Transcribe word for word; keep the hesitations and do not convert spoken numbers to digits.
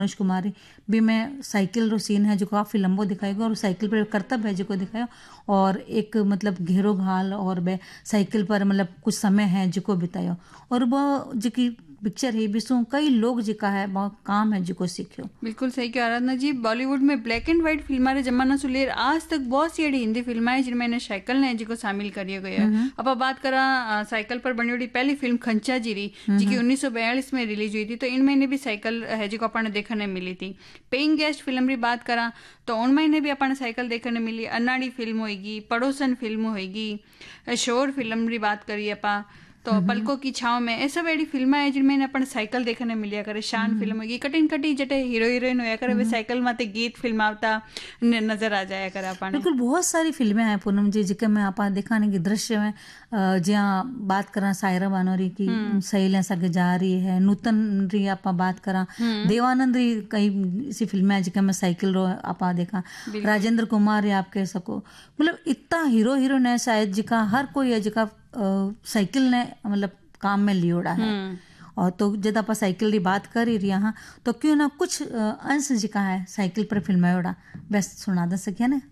अनुज कुमारी भी में साइकिल रो सीन है जो काफ़ी लंबो दिखाएगा और साइकिल पर कर्तव्य है जो दिखायो और एक मतलब घेरो घाल और बे साइकिल पर मतलब कुछ समय है जो बितायो और वो जी पिक्चर है बिसु कई लोग जिका है बहुत काम है जिको सीखियो। बिल्कुल सही कहा आराधना जी। बॉलीवुड में ब्लैक एंड व्हाइट फिल्मा रे जमाना से लेकर आज तक बहुत सी हिंदी फिल्में हैं जिनमें साइकिल ने जिको शामिल करिए गया है। अब आप बात करा साइकिल पर बनी हुई पहली फिल्म खंचा जीरी जी की उन्नीस सौ बयालीस में रिलीज हुई थी, तो इन महीने भी साइकिल है जो अपन देखने मिली थी। पेइंग गेस्ट फिल्म की बात करा तो उन महीने भी अपन साइकिल देखने मिली। अनाड़ी फिल्म होगी, पड़ोसन फिल्म होगी, शोर फिल्म की बात करिए अपा तो पलकों की छाव में, ये सब ऐसी फिल्में है जिनमें अपन साइकिल देखने मिलिया करे। शान फिल्म होगी, कटिन कटी जटे हीरो हीरोइन होया करे वे साइकिल माते गीत फिल्म आवता नजर आ जाया करे अपन। बिल्कुल बहुत सारी फिल्में हैं पूनम जी जिके में आप दिखाने की दृश्य में जिया बात करा सायरा बानोरी की सहेलियां सगे जा रही है, नूतन री आप बात करा, देवानंद री कई ऐसी फिल्में हैं जिके में साइकिल रो आप देखा, राजेंद्र कुमार या आप कह सको मतलब इतना हीरो हीरोइन है शायद जिका हर कोई है जिका साइकिल ने मतलब काम में लियोड़ा है। और तो जब आप साइकिल की बात कर ही रही हाँ तो क्यों ना कुछ अंश जिका है साइकिल पर फिल्मायोड़ा बस सुना दे सकिया ने।